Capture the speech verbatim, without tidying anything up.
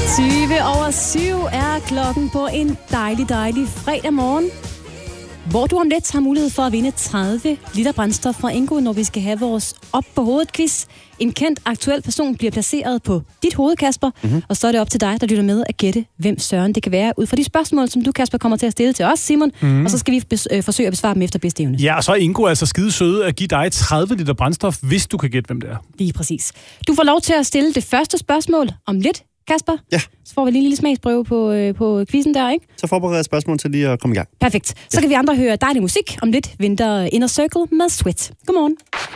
tyve over syv er klokken på en dejlig, dejlig fredag morgen, hvor du om lidt har mulighed for at vinde tredive liter brændstof fra Ingo, når vi skal have vores op på hovedet quiz. En kendt aktuel person bliver placeret på dit hoved, Kasper, mm-hmm. og så er det op til dig, der lytter med, at gætte, hvem søren det kan være, ud fra de spørgsmål, som du, Kasper, kommer til at stille til os, Simon, mm-hmm. og så skal vi bes- øh, forsøge at besvare dem efter bedste evne. Ja, og så er Ingo altså skide søde at give dig tredive liter brændstof, hvis du kan gætte, hvem det er. Lige præcis. Du får lov til at stille det første spørgsmål om lidt, Kasper. Ja. Så får vi lige en lille smagsprøve på, øh, på quizzen der, ikke? Så forbereder jeg spørgsmål til lige at komme i gang. Perfekt. Så ja. kan vi andre høre dejlig musik. Om lidt venter Inner Circle med Sweat. Godmorgen.